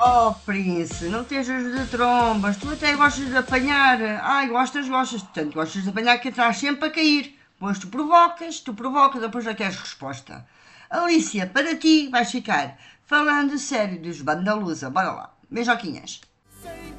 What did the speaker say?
Oh, Prince, não estejas de trombas. Tu até gostas de apanhar. Ai, gostas. Tanto gostas de apanhar que estás sempre a cair. Pois tu provocas, depois já queres resposta. Alicia, para ti vais ficar falando sério dos Bandalusa. Bora lá. Beijoquinhas.